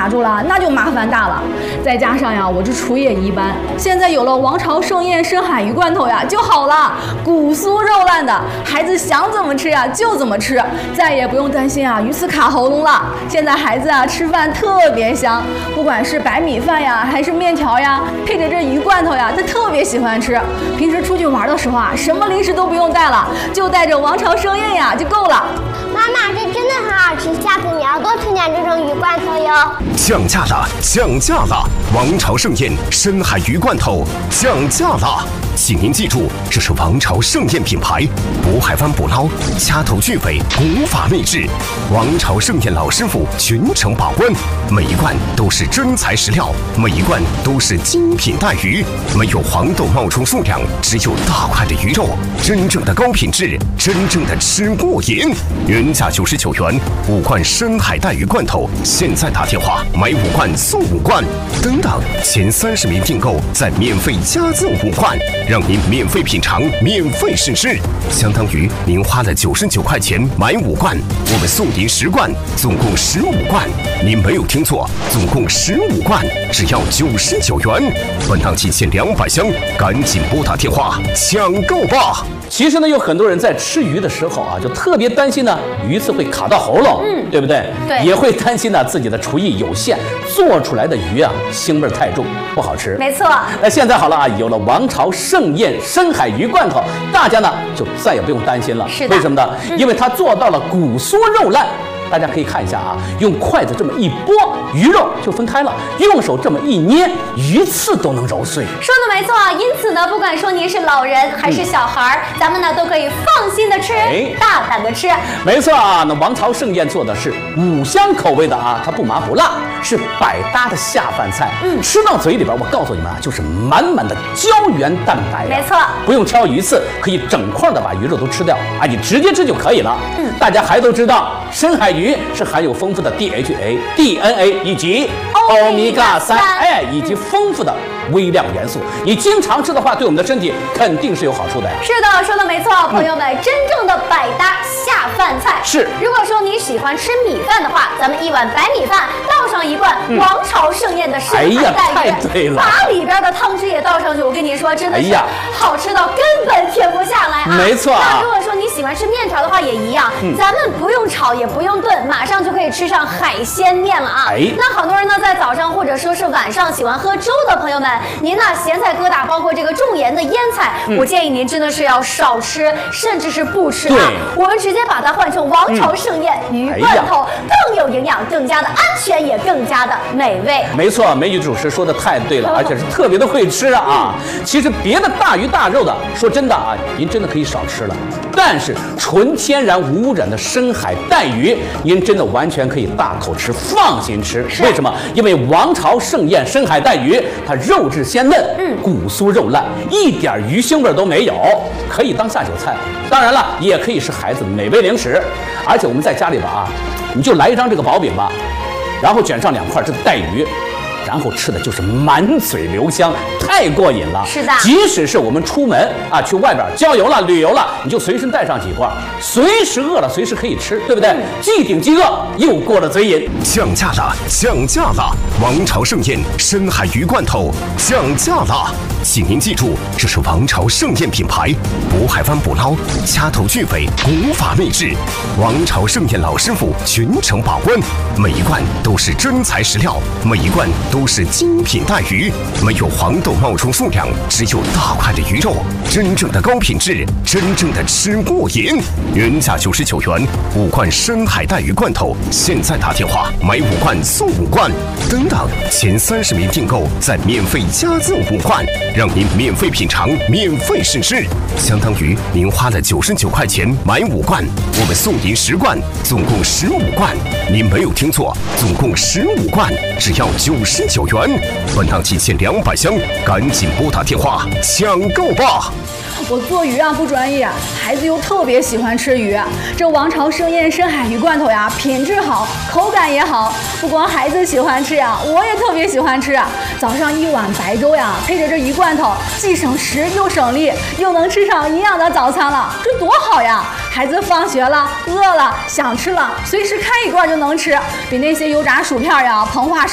卡住了，那就麻烦大了。再加上呀，我这厨艺也一般，现在有了王朝盛宴深海鱼罐头呀，就好了，骨酥肉烂的，孩子想怎么吃呀就怎么吃，再也不用担心啊鱼刺卡喉咙了。现在孩子啊吃饭特别香，不管是白米饭呀，还是面条呀，配着这鱼罐头呀，他特别喜欢吃。平时出去玩的时候啊，什么零食都不用带了，就带着王朝盛宴呀就够了。 妈妈，这真的很好吃，下次你要多吃点这种鱼罐头哟。 降价了，降价了！王朝盛宴深海鱼罐头降价了，请您记住，这是王朝盛宴品牌，渤海湾捕捞，掐头去尾，古法秘制。王朝盛宴老师傅全程把关，每一罐都是真材实料，每一罐都是精品带鱼，没有黄豆冒充数量，只有大块的鱼肉，真正的高品质，真正的吃过瘾。原价99元，5罐深海带鱼罐头，现在打电话买5罐送5罐，等等，前30名订购再免费加赠5罐，让您免费品尝，免费试吃，相当于您花了99块钱买5罐，我们送您10罐，总共15罐。您没有听错，总共15罐，只要99元。本档仅限200箱，赶紧拨打电话抢购吧！ 其实呢，有很多人在吃鱼的时候啊，就特别担心呢鱼刺会卡到喉咙，对不对？ 对， 也会担心呢自己的厨艺有限，做出来的鱼啊腥味太重，不好吃。 没错。 那现在好了啊，有了王朝盛宴深海鱼罐头，大家呢就再也不用担心了。 是的。 为什么呢？因为它做到了骨酥肉烂。大家可以看一下啊，用筷子这么一拨，鱼肉就分开了；用手这么一捏，鱼刺都能揉碎。 说的没错，因此呢，不管说您是老人还是小孩咱们呢都可以放心的吃，大胆的吃。 没错啊，那王朝盛宴做的是5香口味的啊，它不麻不辣，是百搭的下饭菜。吃到嘴里边，我告诉你们啊，就是满满的胶原蛋白。 没错， 不用挑鱼刺，可以整块的把鱼肉都吃掉啊，你直接吃就可以了。大家还都知道，深海鱼是含有丰富的 DHA、DNA 以及欧米伽3，以及丰富的微量元素。你经常吃的话，对我们的身体肯定是有好处的呀。 是的，说的没错，朋友们，真正的百搭下饭菜是。 如果说你喜欢吃米饭的话，咱们一碗白米饭倒上1罐王朝盛宴的深海带鱼， 太对了， 把里边的汤汁也倒上去，我跟你说，真的是好吃到根本停不下来啊！ 没错。 那如果说你喜欢吃面条的话，也一样，咱们不用炒也不用炖，马上就可以吃上海鲜面了啊！那好多人呢，在早上或者说是晚上喜欢喝粥的朋友们，您呢咸菜疙瘩，包括这个重盐的腌菜，我建议您真的是要少吃，甚至是不吃啊！我们直接把它换成王朝盛宴鱼罐头，更有营养，更加的安全，也更加的美味。 没错，美女主持说的太对了，而且是特别的会吃啊！其实别的大鱼大肉的，说真的啊，您真的可以少吃了。但是纯天然无污染的深海带鱼，您真的完全可以大口吃，放心吃。为什么？因为王朝盛宴深海带鱼，它肉质鲜嫩，骨酥肉烂，一点鱼腥味都没有，可以当下酒菜。当然了，也可以是孩子的美味零食。而且我们在家里边啊，你就来一张这个薄饼吧，然后卷上2块这个带鱼。然后吃的就是满嘴留香，太过瘾了。 是的， 即使是我们出门啊，去外边郊游了、旅游了，你就随身带上几块，随时饿了随时可以吃，对不对？既顶饥饿，又过了嘴瘾。 降价了，降价了！王朝盛宴深海鱼罐头降价了，请您记住，这是王朝盛宴品牌，渤海湾捕捞，掐头去尾，古法秘制。王朝盛宴老师傅全程把关，每一罐都是真材实料，每一罐都是精品带鱼，没有黄豆冒充数量，只有大块的鱼肉，真正的高品质，真正的吃过瘾。原价99元，5罐深海带鱼罐头，现在打电话买5罐送5罐，等等，前30名订购再免费加赠5罐，让您免费品尝，免费试吃，相当于您花了99块钱买5罐，我们送您10罐，总共15罐。您没有听错，总共15罐，只要99元。本档仅限200箱，赶紧拨打电话抢购吧！ 我做鱼啊不专业，孩子又特别喜欢吃鱼。这王朝盛宴深海鱼罐头呀，品质好，口感也好。不光孩子喜欢吃呀，我也特别喜欢吃。早上1碗白粥呀，配着这鱼罐头，既省时又省力，又能吃上营养的早餐了，这多好呀！孩子放学了，饿了，想吃了，随时开1罐就能吃，比那些油炸薯片呀、膨化